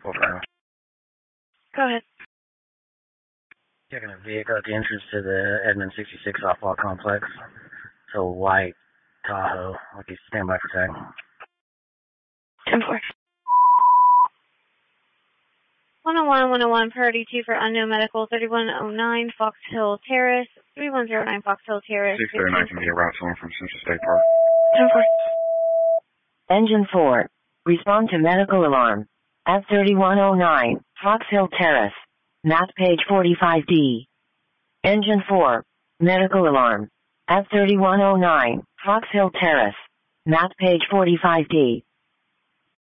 Medical Drive. Go ahead. Checking a vehicle at the entrance to the Edmond 66 softball complex. It's a white Tahoe. Okay, stand by for tag. 10-4. 101, priority 2 for unknown medical, 3109 Fox Hill Terrace, 3109 Fox Hill Terrace. 639 can be a route someone from Central State Park. 10-4. Engine 4, respond to medical alarm. At 3109 Fox Hill Terrace, map page 45D. Engine 4, medical alarm. At 3109 Fox Hill Terrace, map page 45D.